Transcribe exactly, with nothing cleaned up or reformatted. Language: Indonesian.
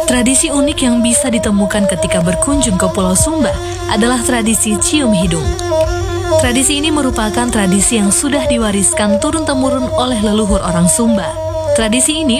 Tradisi unik yang bisa ditemukan ketika berkunjung ke Pulau Sumba adalah tradisi cium hidung. Tradisi ini merupakan tradisi yang sudah diwariskan turun-temurun oleh leluhur orang Sumba. Tradisi ini